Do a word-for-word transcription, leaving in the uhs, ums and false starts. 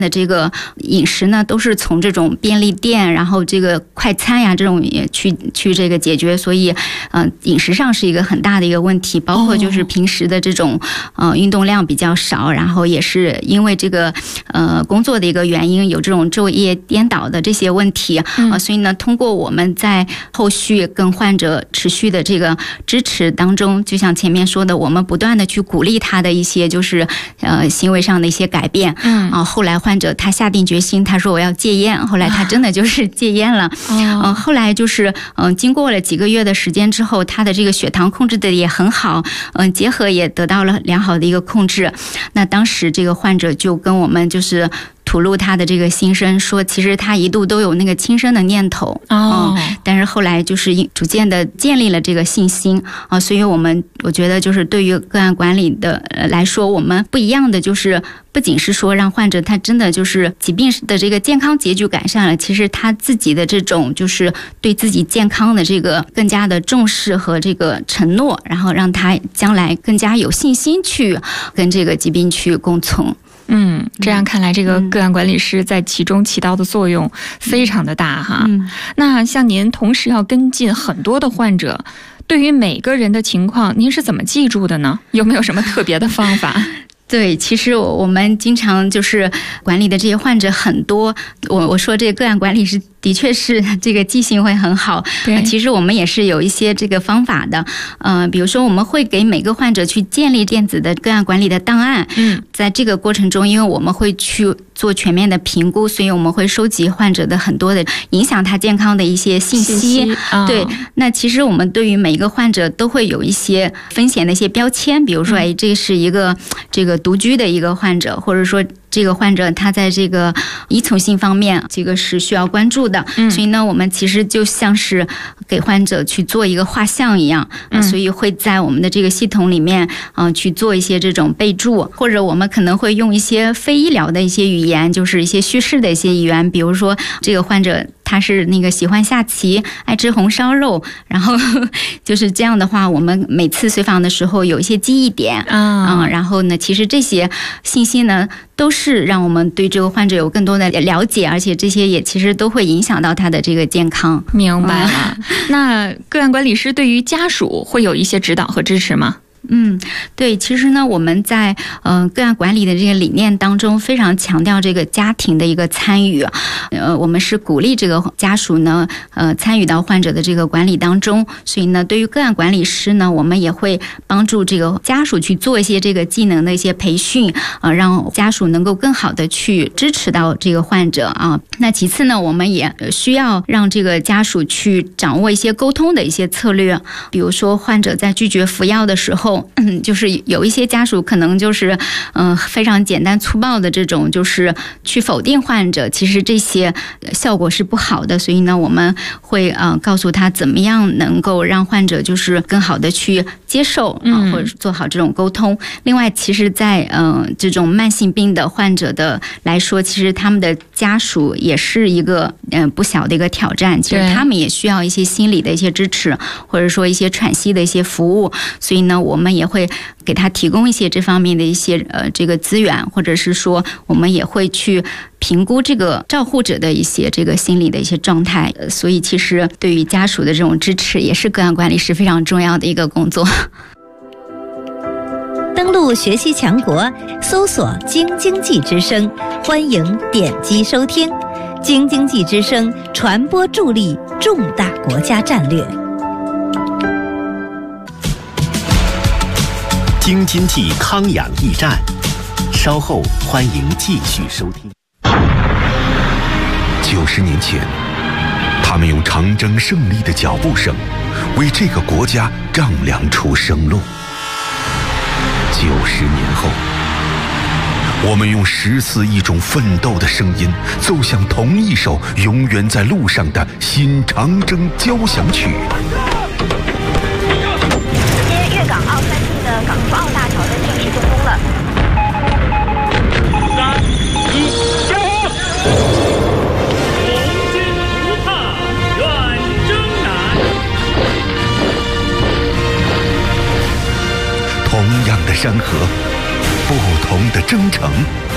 的这个饮食呢，都是从这种便利店，然后这个快餐呀这种也去去这个解决，所以呃饮食上是一个很大的一个问题，包括就是平时的这种呃运动量比较少，然后也是因为这个呃工作的一个原因，有这种昼夜颠倒的这些问题啊、呃，所以呢，通过我们在后续跟患者持续的这个支持当中，就像前面说的，我们不断的去鼓励他的一些就是呃行为上的一些改变，嗯啊、呃，后来患者他下定决心，他说我要戒烟，后来他真的就是戒烟了，嗯、呃，后来就是嗯、呃，经过了几个月的时间之后，他的这个血糖控制的也很好，嗯、呃，结合也得到了良好的一个控制。那当时这个患者就跟我们就是吐露他的这个心声，说其实他一度都有那个轻生的念头， 哦、 嗯，但是后来就是逐渐的建立了这个信心啊，所以我们我觉得就是对于个案管理的来说，我们不一样的就是不仅是说让患者他真的就是疾病的这个健康结局改善了，其实他自己的这种就是对自己健康的这个更加的重视和这个承诺，然后让他将来更加有信心去跟这个疾病去共存。 嗯，这样看来，这个个案管理师在其中起到的作用非常的大哈。嗯、那像您同时要跟进很多的患者，对于每个人的情况，您是怎么记住的呢？有没有什么特别的方法？ 对，其实我们经常就是管理的这些患者很多，我我说这个个案管理师的确是这个记性会很好。对，其实我们也是有一些这个方法的，呃，比如说我们会给每个患者去建立电子的个案管理的档案。嗯，在这个过程中，因为我们会去做全面的评估，所以我们会收集患者的很多的影响他健康的一些信息。信息哦、对，那其实我们对于每一个患者都会有一些风险的一些标签，比如说，哎，这是一个这个独居的一个患者，或者说这个患者他在这个依从性方面，这个是需要关注的。嗯，所以呢，我们其实就像是给患者去做一个画像一样，嗯、所以会在我们的这个系统里面，嗯、呃，去做一些这种备注，或者我们可能会用一些非医疗的一些语言，就是一些叙事的一些语言，比如说这个患者他是那个喜欢下棋，爱吃红烧肉，然后就是这样的话，我们每次随访的时候有一些记忆点，嗯，嗯然后呢，其实这些信息呢，都是让我们对这个患者有更多的了解，而且这些也其实都会影响到他的这个健康。 明白了。嗯、那个案管理师对于家属会有一些指导和支持吗？ 嗯，对，其实呢，我们在呃个案管理的这个理念当中，非常强调这个家庭的一个参与，呃，我们是鼓励这个家属呢，呃，参与到患者的这个管理当中。所以呢，对于个案管理师呢，我们也会帮助这个家属去做一些这个技能的一些培训，呃，让家属能够更好的去支持到这个患者啊。那其次呢，我们也需要让这个家属去掌握一些沟通的一些策略，比如说患者在拒绝服药的时候。嗯，就是有一些家属可能就是嗯、呃、非常简单粗暴的这种就是去否定患者，其实这些效果是不好的，所以呢我们会呃告诉他怎么样能够让患者就是更好的去接受啊、呃，或者做好这种沟通。另外，其实在嗯、呃、这种慢性病的患者的来说，其实他们的家属也是一个嗯、呃、不小的一个挑战，其实他们也需要一些心理的一些支持，或者说一些喘息的一些服务，所以呢我们也会给他提供一些这方面的一些呃这个资源，或者是说我们也会去评估这个照护者的一些这个心理的一些状态。呃、所以其实对于家属的这种支持，也是个案管理师非常重要的一个工作。 登录学习强国，搜索京经济之声，欢迎点击收听。京经济之声传播助力重大国家战略。 京津冀康养驿站，稍后欢迎继续收听。 九十年前，他们用长征胜利的脚步声，为这个国家丈量出生路。九十年后，我们用十四亿种奋斗的声音，奏响同一首永远在路上的新长征交响曲。 港澳三地的港珠澳大桥的正式动工了。三一，点火！红军不怕远征难。 同样的山河，不同的征程。